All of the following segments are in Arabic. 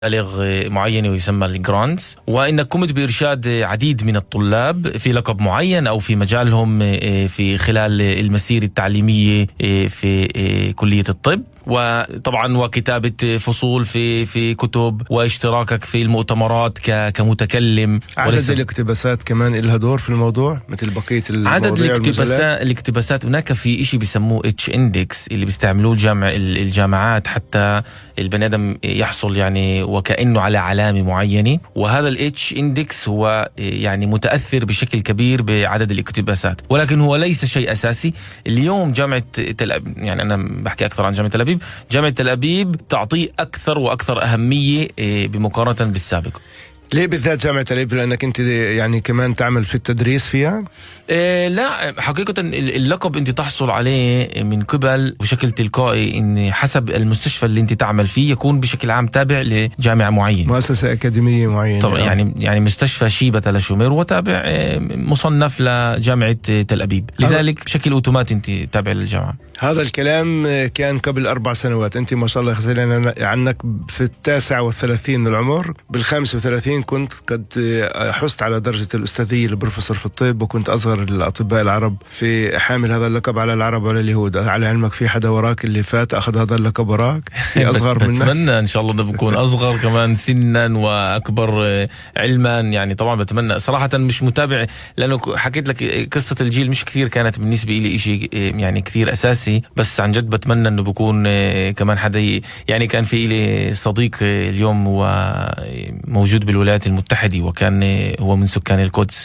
بالغ معينة ويسمى الجرانتس، وإنك قمت بإرشاد عديد من الطلاب في لقب معين أو في مجالهم في خلال المسيرة التعليمية في كلية الطب، وطبعا وكتابة فصول في كتب، واشتراكك في المؤتمرات كمتكلم. عدد الاقتباسات كمان لها دور في الموضوع مثل بقية عدد الاقتباسات هناك في إشي بيسموه اتش اندكس اللي بيستعملوه الجامعات حتى البني آدم يحصل يعني وكأنه على علامة معينة، وهذا الاتش اندكس هو يعني متأثر بشكل كبير بعدد الاقتباسات، ولكن هو ليس شيء أساسي. اليوم جامعة تل أبيب، يعني أنا بحكي أكثر عن جامعة تل أبيب، جامعة تل أبيب تعطيه أكثر وأكثر أهمية بمقارنة بالسابق. ليه بالذات جامعة تل أبيب؟ لأنك أنت يعني كمان تعمل في التدريس فيها؟ لا، حقيقة اللقب أنت تحصل عليه من قبل بشكل تلقائي، إن حسب المستشفى اللي أنت تعمل فيه يكون بشكل عام تابع لجامعة معينة، مؤسسة أكاديمية معينة. طبعا يعني مستشفى شيبة تل شومير وتابع مصنف لجامعة تل أبيب، لذلك بشكل أوتوماتي أنت تابع للجامعة. هذا الكلام كان قبل 4 سنوات. أنت ما شاء الله خسرنا عنك في 39 من العمر، بال35 كنت قد حصت على درجة الأستاذية البروفيسور في الطب، وكنت أصغر الأطباء العرب في حامل هذا اللقب على العرب وعلى اليهود. على علمك في حدا وراك اللي فات أخذ هذا اللقب وراك في أصغر منك؟ بتمنى إن شاء الله ده بكون أصغر كمان سنا وأكبر علما. يعني طبعا بتمنى صراحة، مش متابع لأنه حكيت لك قصة الجيل مش كثير كانت بالنسبة لي إشي يعني كثير أساسي، بس عن جد بتمنى انه بكون كمان حدا. يعني كان في لي صديق اليوم هو موجود بالولايات المتحدة، وكان هو من سكان القدس،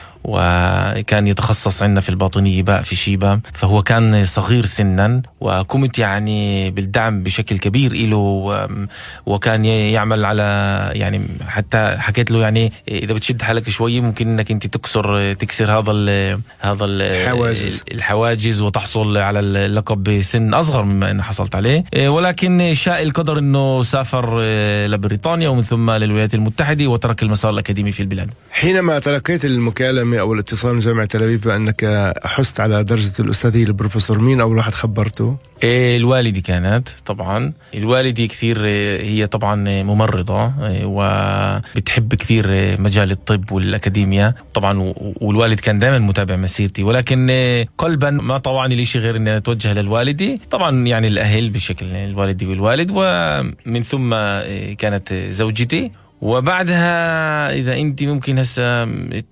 وكان يتخصص عندنا في الباطنية بقى في شيبة، فهو كان صغير سنا وكنت يعني بالدعم بشكل كبير إله، وكان يعمل على يعني حتى حكيت له يعني إذا بتشد حالك شوية ممكن إنك أنت تكسر هذا الحواجز وتحصل على اللقب بسن أصغر مما أن حصلت عليه. ولكن شاء القدر إنه سافر لبريطانيا ومن ثم للولايات المتحدة وترك المسار الأكاديمي في البلاد. حينما تلقيت المكالمة أو الاتصال من جامعة تل أبيب بأنك حصت على درجة الأستاذية البروفيسور، مين أول واحد خبرته؟ الوالدة كانت طبعا. الوالدة كثير هي طبعا ممرضة وبتحب كثير مجال الطب والأكاديميا طبعا، والوالد كان دائما متابع مسيرتي، ولكن قلبا ما طوعني لي شيء غير أني أتوجه للوالدة طبعا، يعني الأهل بشكل الوالدة والوالد، ومن ثم كانت زوجتي، وبعدها إذا أنت ممكن هسه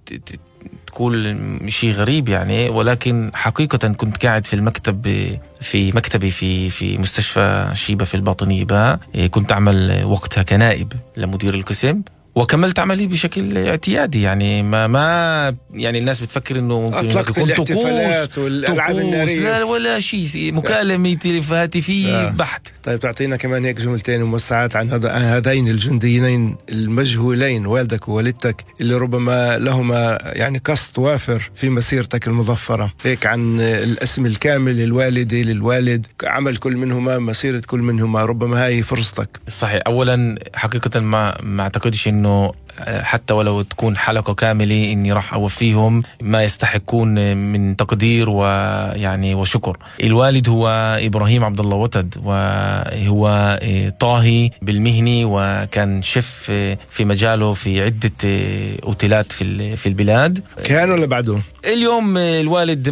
تقول شيء غريب يعني، ولكن حقيقة كنت قاعد في مكتبي في مستشفى شيبة في الباطنية بقى، كنت أعمل وقتها كنائب لمدير القسم، وكملت عملي بشكل اعتيادي. يعني ما يعني الناس بتفكر انه ممكن يكون طقوس والالعاب الناريه، لا ولا شيء، مكالمه هاتفيه بحت. طيب تعطينا كمان هيك جملتين وموسعات عن هذين الجنديين المجهولين، والدك ووالدتك، اللي ربما لهما يعني قصد وافر في مسيرتك المظفره، هيك عن الاسم الكامل للوالده للوالد، عمل كل منهما، مسيره كل منهما، ربما هاي فرصتك. صحيح. اولا حقيقه ما اعتقدش انه حتى ولو تكون حلقة كاملة إني راح أوفيهم ما يستحقون من تقدير ويعني وشكر. الوالد هو إبراهيم عبد الله وتد، وهو طاهي بالمهني، وكان شيف في مجاله في عدة أوتيلات في البلاد. كان ولا بعده؟ اليوم الوالد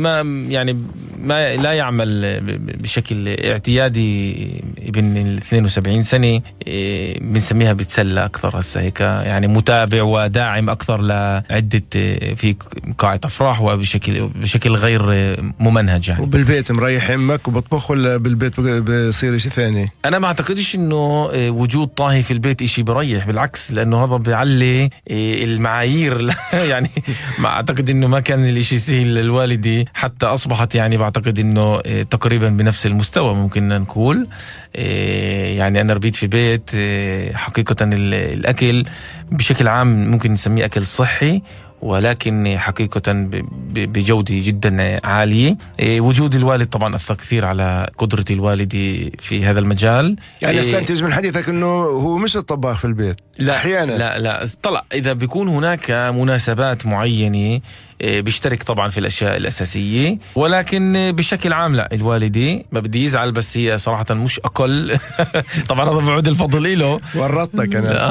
ما لا يعمل بشكل اعتيادي، ابن 72 سنة، بنسميها بتسلى أكثر هسه هيك، يعني متابع وداعم أكثر لعدة في قاعة أفراح وبشكل غير ممنهج يعني. وبالبيت مريح أمك وبطبخ، ولا بالبيت بصير شيء ثاني؟ أنا ما أعتقدش إنه وجود طاهي في البيت إشي بريح، بالعكس، لأنه هذا بيعلي المعايير يعني ما أعتقد إنه ما كان الإشي سهل للوالدي، حتى أصبحت يعني بعتقد إنه تقريبا بنفس المستوى ممكن نقول. يعني أنا ربيت في بيت حقيقة الأكل بشكل عام ممكن نسميه أكل صحي، ولكن حقيقة بجودة جدا عالية. وجود الوالد طبعا أثر كثير على قدرة الوالدة في هذا المجال. يعني استنتج من حديثك أنه هو مش الطباخ في البيت؟ لا أحيانا لا طلع إذا بيكون هناك مناسبات معينة بيشترك طبعا في الأشياء الأساسية، ولكن بشكل عام لا، الوالدة ما بدي يزعل بس هي صراحة مش أقل طبعا هذا بعود الفضل له. ورطتك أنا.